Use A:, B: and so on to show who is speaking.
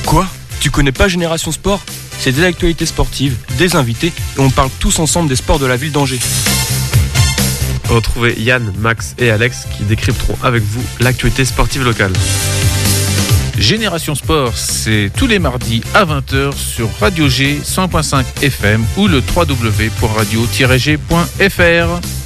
A: Quoi ? Tu connais pas Génération Sport ? C'est des actualités sportives, des invités et on parle tous ensemble des sports de la ville d'Angers.
B: Retrouvez Yann, Max et Alex qui décrypteront avec vous l'actualité sportive locale.
C: Génération Sport, c'est tous les mardis à 20h sur Radio G 100.5 FM ou le www.radio-g.fr.